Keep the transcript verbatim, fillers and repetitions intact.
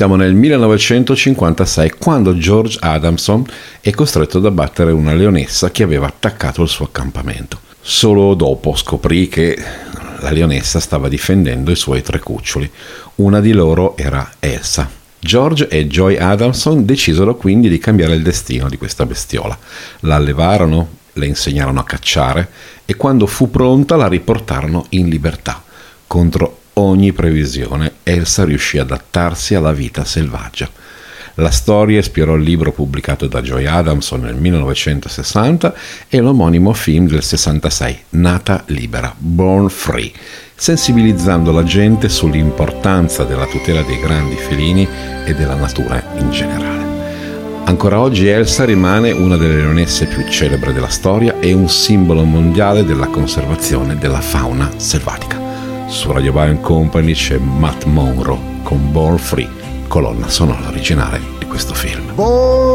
Siamo nel millenovecentocinquantasei, quando George Adamson è costretto ad abbattere una leonessa che aveva attaccato il suo accampamento. Solo dopo scoprì che la leonessa stava difendendo i suoi tre cuccioli. Una di loro era Elsa. George e Joy Adamson decisero quindi di cambiare il destino di questa bestiola. La allevarono, le insegnarono a cacciare e quando fu pronta la riportarono in libertà. Contro ogni previsione, Elsa riuscì ad adattarsi alla vita selvaggia. La storia ispirò il libro pubblicato da Joy Adamson nel millenovecentosessanta e l'omonimo film del sessantasei, Nata libera, Born Free, sensibilizzando la gente sull'importanza della tutela dei grandi felini e della natura in generale. Ancora oggi Elsa rimane una delle leonesse più celebri della storia e un simbolo mondiale della conservazione della fauna selvatica. Su Radio Bioin Company c'è Matt Monro con Born Free, colonna sonora originale di questo film.